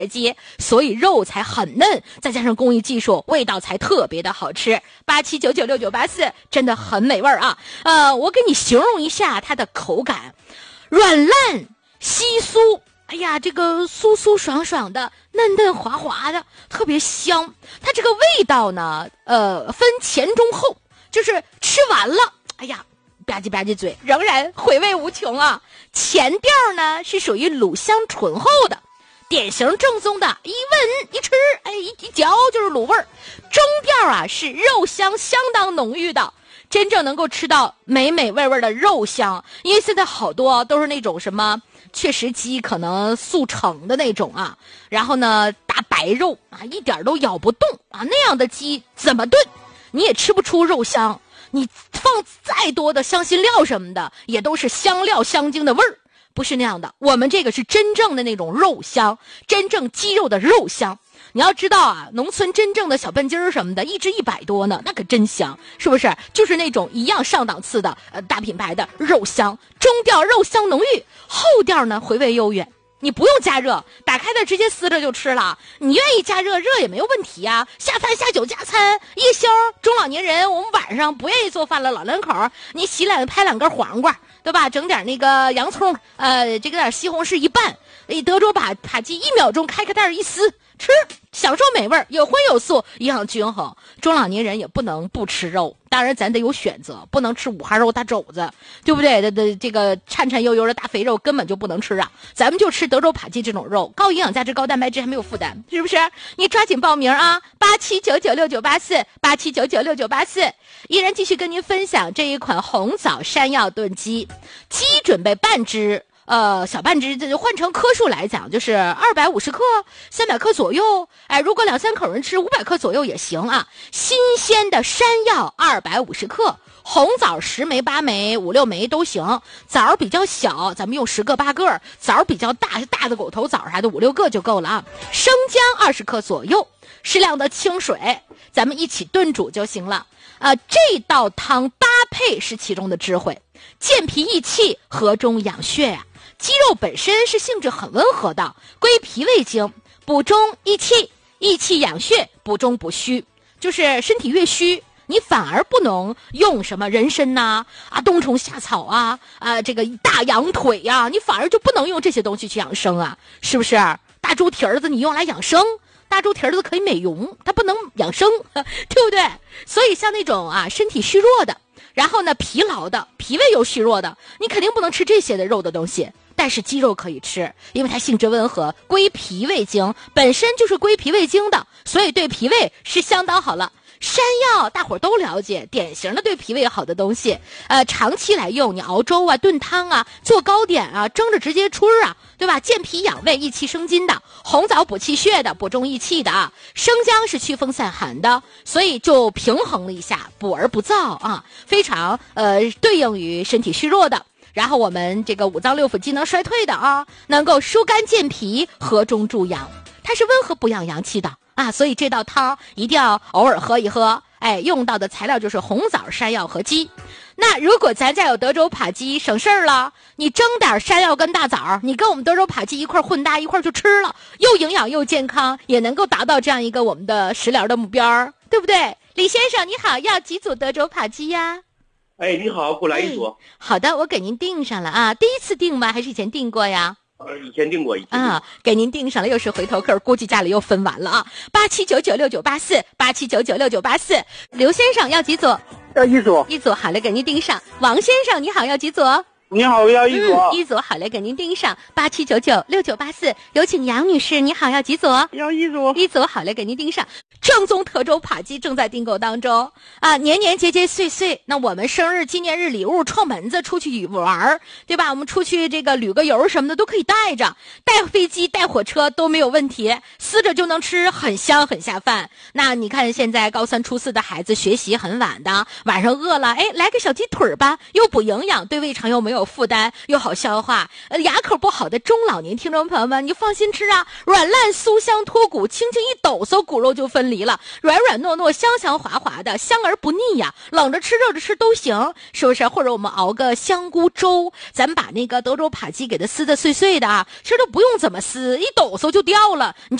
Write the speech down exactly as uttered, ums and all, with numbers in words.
鸡，所以肉才很嫩，再加上工艺技术，味道才特别的好吃。八七九九六九八四真的很美味啊！呃，我给你形容一下它的口感，软烂稀酥。哎呀，这个酥酥爽爽的，嫩嫩滑滑的，特别香。它这个味道呢，呃，分前中后，就是吃完了，哎呀，吧唧吧唧嘴，仍然回味无穷啊。前调呢是属于卤香醇厚的，典型正宗的，一闻一吃，哎，一一嚼就是卤味儿。中调啊是肉香相当浓郁的。真正能够吃到美美味味的肉香，因为现在好多都是那种什么确实鸡可能速成的那种啊，然后呢大白肉啊一点都咬不动啊，那样的鸡怎么炖你也吃不出肉香，你放再多的香辛料什么的也都是香料香精的味儿，不是那样的。我们这个是真正的那种肉香，真正鸡肉的肉香。你要知道啊，农村真正的小笨鸡儿什么的，一只一百多呢，那可真香，是不是？就是那种一样上档次的呃大品牌的肉香，中调肉香浓郁，后调呢回味悠远。你不用加热，打开的直接撕着就吃了。你愿意加热，热也没有问题啊。下饭下酒加餐，夜宵，中老年人，我们晚上不愿意做饭了，老两口，你洗两拍两根黄瓜，对吧？整点那个洋葱，呃，这个点西红柿一拌，德州扒扒鸡一秒钟开个袋一撕。吃，享受美味，有荤有素，营养均衡。中老年人也不能不吃肉，当然咱得有选择，不能吃五花肉大肘子，对不对？的的这个颤颤悠悠的大肥肉根本就不能吃啊！咱们就吃德州扒鸡这种肉，高营养价值、高蛋白质，还没有负担，是不是？你抓紧报名啊！八七九九六九八四，八七九九六九八四，依然继续跟您分享这一款红枣山药炖鸡，鸡准备半只。呃，小半只，这换成克数来讲，就是二百五十克、三百克左右。哎，如果两三口人吃，五百克左右也行啊。新鲜的山药二百五十克，红枣十枚、八枚、五六枚都行。枣比较小，咱们用十个八个；枣比较大，大的狗头枣啥的五六个就够了啊。生姜二十克左右，适量的清水，咱们一起炖煮就行了。呃，这道汤搭配是其中的智慧，健脾益气，和中养血呀、啊。鸡肉本身是性质很温和的，归脾胃经，补中益气，益气养血，补中补虚。就是身体越虚，你反而不能用什么人参呐、啊、啊冬虫夏草啊、啊这个大羊腿呀、啊，你反而就不能用这些东西去养生啊，是不是？大猪蹄儿子你用来养生，大猪蹄儿子可以美容，它不能养生，对不对？所以像那种啊身体虚弱的，然后呢疲劳的，脾胃又虚弱的，你肯定不能吃这些的肉的东西。但是鸡肉可以吃，因为它性质温和，归脾胃经，本身就是归脾胃经的，所以对脾胃是相当好了。山药大伙都了解，典型的对脾胃好的东西，呃，长期来用，你熬粥啊、炖汤啊、做糕点啊、蒸着直接吃啊，对吧？健脾养胃、益气生津的，红枣补气血的，补中益气的啊，生姜是祛风散寒的，所以就平衡了一下，补而不燥啊，非常呃对应于身体虚弱的。然后我们这个五脏六腑机能衰退的啊，能够疏肝健脾，和中助阳，它是温和补养阳气的啊，所以这道汤一定要偶尔喝一喝。哎，用到的材料就是红枣、山药和鸡。那如果咱家有德州扒鸡，省事儿了，你蒸点山药跟大枣，你跟我们德州扒鸡一块混搭一块就吃了，又营养又健康，也能够达到这样一个我们的食疗的目标，对不对？李先生你好，要几组德州扒鸡呀？ 哎，你好，给我来一组、哎。 好的，我给您订上了啊。第一次订吗？还是以前订过呀？ 呃，以前订过，以前订过啊，给您订上了，又是回头客，估计家里又分完了啊。八七九九六九八四，八七九九六九八四。刘先生要几组？ 要一组。 一组，好嘞，给您订上。王先生你好，要几组？ 你好，要一组、 嗯、一组，好嘞，给您订上。八七九九六九八四，有请杨女士，你好，要几组？ 要一组。 一组，好嘞，给您订上。正宗德州扒鸡正在订购当中啊！年年节节岁岁，那我们生日纪念日礼物串门子出去玩，对吧？我们出去这个旅个游什么的都可以带着，带飞机带火车都没有问题，撕着就能吃，很香很下饭。那你看现在高三初四的孩子学习很晚的，晚上饿了，哎，来个小鸡腿吧，又补营养，对胃肠又没有有负担，又好消化。呃，牙口不好的中老年听众朋友们，你放心吃啊，软烂酥香脱骨，轻轻一抖擞，骨肉就分离了，软软糯糯，香香滑滑的，香而不腻呀。冷着吃热着吃都行，是不是？或者我们熬个香菇粥，咱们把那个德州扒鸡给它撕得碎碎的啊，其实都不用怎么撕，一抖擞就掉了。你